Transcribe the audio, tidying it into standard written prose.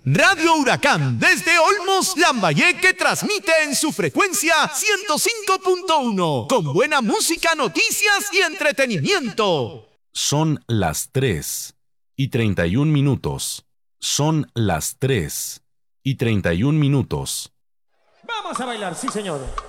Radio Huracán, desde Olmos, Lambayeque, transmite en su frecuencia 105.1, con buena música, noticias y entretenimiento. Son las 3:31. Son las 3:31. Vamos a bailar, sí señor.